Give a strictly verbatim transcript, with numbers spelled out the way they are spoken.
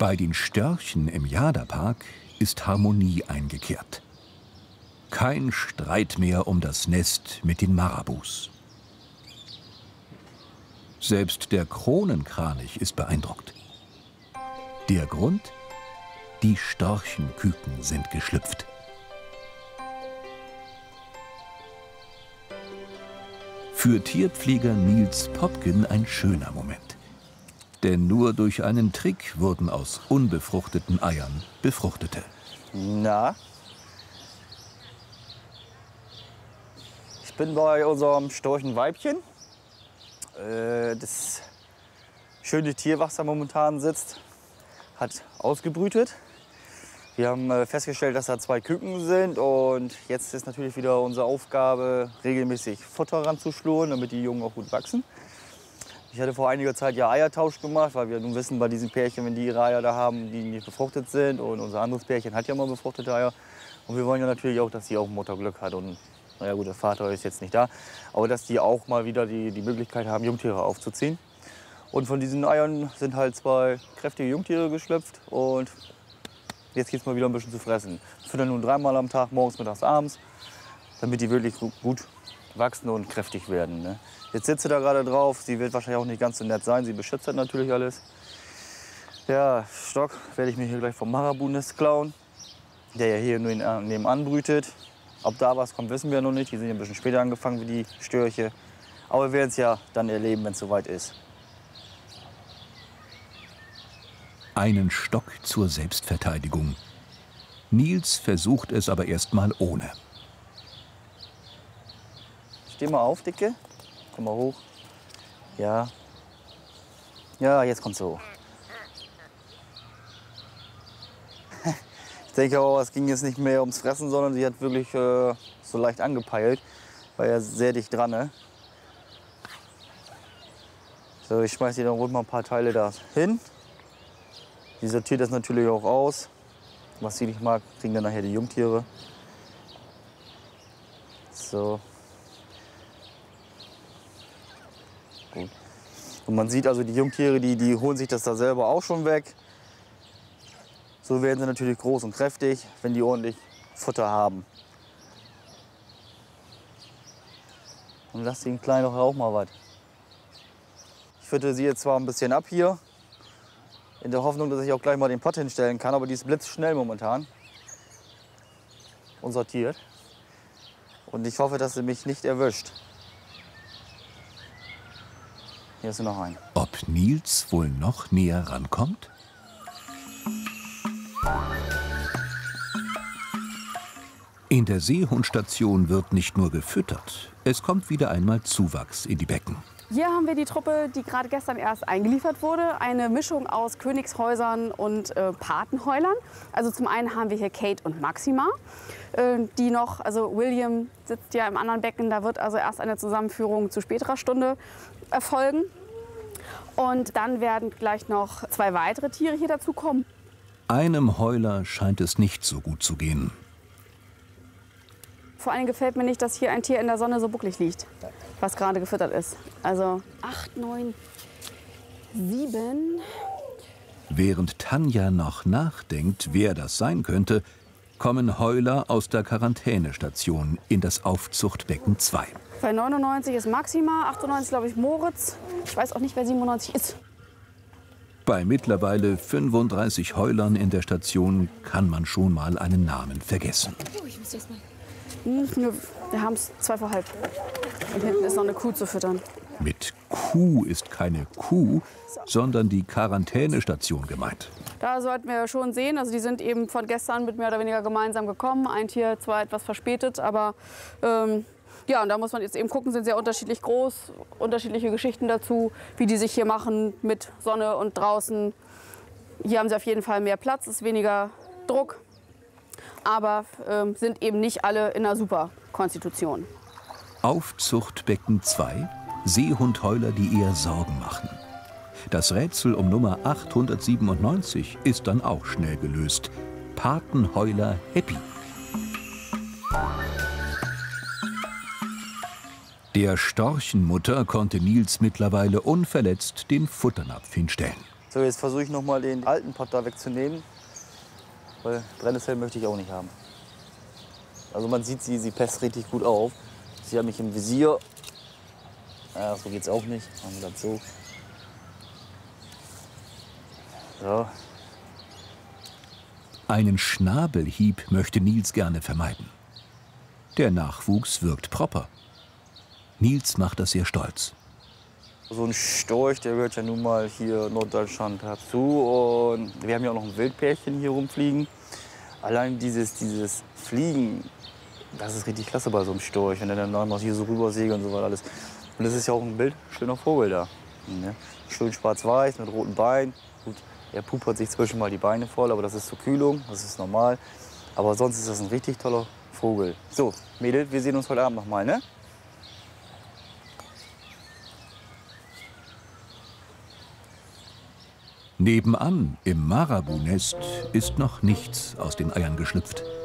Bei den Störchen im Jada-Park ist Harmonie eingekehrt. Kein Streit mehr um das Nest mit den Marabus. Selbst der Kronenkranich ist beeindruckt. Der Grund? Die Storchenküken sind geschlüpft. Für Tierpfleger Niels Popken ein schöner Moment. Denn nur durch einen Trick wurden aus unbefruchteten Eiern befruchtete. Na? Ich bin bei unserem Storchenweibchen. Äh, das schöne Tier, was da momentan sitzt, hat ausgebrütet. Wir haben äh, festgestellt, dass da zwei Küken sind. Und jetzt ist natürlich wieder unsere Aufgabe, regelmäßig Futter ranzuschlurren, damit die Jungen auch gut wachsen. Ich hatte vor einiger Zeit ja Eiertausch gemacht, weil wir nun wissen, bei diesen Pärchen, wenn die ihre Eier da haben, die nicht befruchtet sind. Und unser anderes Pärchen hat ja mal befruchtete Eier. Und wir wollen ja natürlich auch, dass sie auch Mutterglück hat. Und naja gut, der Vater ist jetzt nicht da. Aber dass die auch mal wieder die, die Möglichkeit haben, Jungtiere aufzuziehen. Und von diesen Eiern sind halt zwei kräftige Jungtiere geschlüpft. Und jetzt geht es mal wieder ein bisschen zu fressen. Wir füttern nun dreimal am Tag, morgens, mittags, abends, damit die wirklich gut wachsen und kräftig werden. Ne? Jetzt sitzt sie da gerade drauf. Sie wird wahrscheinlich auch nicht ganz so nett sein. Sie beschützt halt natürlich alles. Ja, Stock werde ich mir hier gleich vom Marabunest klauen, der ja hier nur nebenan brütet. Ob da was kommt, wissen wir noch nicht. Die sind ja ein bisschen später angefangen wie die Störche. Aber wir werden es ja dann erleben, wenn es soweit ist. Einen Stock zur Selbstverteidigung. Niels versucht es aber erst mal ohne. Steh mal auf, Dicke. Komm mal hoch. Ja. Ja, jetzt kommst du hoch. Ich denke auch, es ging jetzt nicht mehr ums Fressen, sondern sie hat wirklich äh, so leicht angepeilt. War ja sehr dicht dran, ne? So, ich schmeiß ihr dann ruhig mal ein paar Teile da hin. Die sortiert das natürlich auch aus. Was sie nicht mag, kriegen dann nachher die Jungtiere. So. Gut. Und man sieht also, die Jungtiere, die, die holen sich das da selber auch schon weg. So werden sie natürlich groß und kräftig, wenn die ordentlich Futter haben. Und lass den Kleinen doch auch mal was. Ich fütter sie jetzt zwar ein bisschen ab hier, in der Hoffnung, dass ich auch gleich mal den Pott hinstellen kann, aber die ist blitzschnell momentan. Und sortiert. Und ich hoffe, dass sie mich nicht erwischt. Hier ist noch ein. Ob Niels wohl noch näher rankommt? In der Seehundstation wird nicht nur gefüttert, es kommt wieder einmal Zuwachs in die Becken. Hier haben wir die Truppe, die gerade gestern erst eingeliefert wurde. Eine Mischung aus Königshäusern und äh, Patenheulern. Also zum einen haben wir hier Kate und Maxima, äh, die noch, also William sitzt ja im anderen Becken, da wird also erst eine Zusammenführung zu späterer Stunde erfolgen. Und dann werden gleich noch zwei weitere Tiere hier dazukommen. Einem Heuler scheint es nicht so gut zu gehen. Vor allem gefällt mir nicht, dass hier ein Tier in der Sonne so bucklig liegt, was gerade gefüttert ist. Also acht, neun, sieben. Während Tanja noch nachdenkt, wer das sein könnte, kommen Heuler aus der Quarantänestation in das Aufzuchtbecken zwei. Bei neunundneunzig ist Maxima, achtundneunzig glaube ich Moritz. Ich weiß auch nicht, wer siebenundneunzig ist. Bei mittlerweile fünfunddreißig Heulern in der Station kann man schon mal einen Namen vergessen. Oh, ich muss das mal. Wir haben es zwei vor halb. Und hinten ist noch eine Kuh zu füttern. Mit Kuh ist keine Kuh, sondern die Quarantänestation gemeint. Da sollten wir schon sehen, also die sind eben von gestern mit mehr oder weniger gemeinsam gekommen. Ein Tier zwar etwas verspätet, aber ähm, ja, und da muss man jetzt eben gucken, sind sehr unterschiedlich groß, unterschiedliche Geschichten dazu, wie die sich hier machen mit Sonne und draußen. Hier haben sie auf jeden Fall mehr Platz, ist weniger Druck. Aber ähm, sind eben nicht alle in einer super Konstitution. Aufzuchtbecken zwei, Seehundheuler, die eher Sorgen machen. Das Rätsel um Nummer achthundertsiebenundneunzig ist dann auch schnell gelöst. Patenheuler Happy. Der Storchenmutter konnte Niels mittlerweile unverletzt den Futternapf hinstellen. So, jetzt versuche ich noch mal den alten Pott da wegzunehmen, weil Brennnesseln möchte ich auch nicht haben. Also man sieht sie, sie passt richtig gut auf. Sie hat mich im Visier. Ja, so geht's auch nicht. Machen wir das so. So. Einen Schnabelhieb möchte Nils gerne vermeiden. Der Nachwuchs wirkt proper. Nils macht das sehr stolz. So ein Storch, der gehört ja nun mal hier in Norddeutschland dazu. Und wir haben ja auch noch ein Wildpärchen hier rumfliegen. Allein dieses, dieses Fliegen, das ist richtig klasse bei so einem Storch. Wenn er dann noch hier so rüber segelt und so weiter alles. Und das ist ja auch ein Bild, schöner Vogel da. Ja. Schön schwarz-weiß mit roten Beinen. Gut, er pupert sich zwischen mal die Beine voll, aber das ist zur Kühlung, das ist normal. Aber sonst ist das ein richtig toller Vogel. So, Mädel, wir sehen uns heute Abend noch mal, ne? Nebenan, im Marabu-Nest, ist noch nichts aus den Eiern geschlüpft.